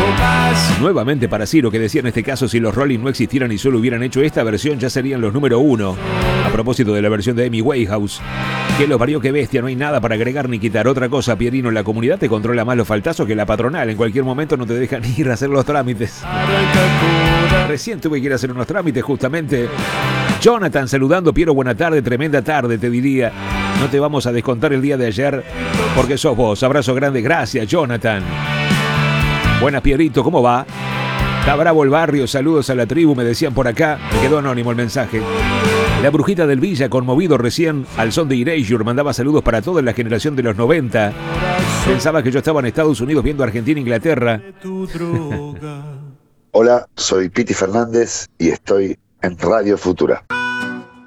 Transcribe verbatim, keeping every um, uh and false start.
Nuevamente para Ciro, que decía en este caso, si los Rolling no existieran y solo hubieran hecho esta versión, ya serían los número uno. A propósito de la versión de Amy Winehouse. Que los parió, que bestia, no hay nada para agregar ni quitar. Otra cosa, Pierino, la comunidad te controla más los faltazos que la patronal. En cualquier momento no te dejan ir a hacer los trámites. Recién tuve que ir a hacer unos trámites justamente. Jonathan saludando, Piero, buena tarde, tremenda tarde te diría. No te vamos a descontar el día de ayer porque sos vos. Abrazo grande, gracias Jonathan. Buenas, Pierito, ¿cómo va? Está bravo el barrio, saludos a la tribu, me decían por acá. Me quedó anónimo el mensaje. La brujita del Villa, conmovido recién al son de Erasure, mandaba saludos para toda la generación de los noventa. Pensaba que yo estaba en Estados Unidos viendo Argentina e Inglaterra. Hola, soy Piti Fernández y estoy en Radio Futura.